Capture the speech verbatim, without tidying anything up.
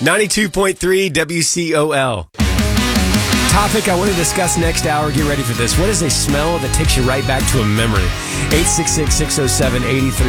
ninety-two point three W C O L. Topic I want to discuss next hour. Get ready for this. What is a smell that takes you right back to a memory? eight six six, six oh seven, eight three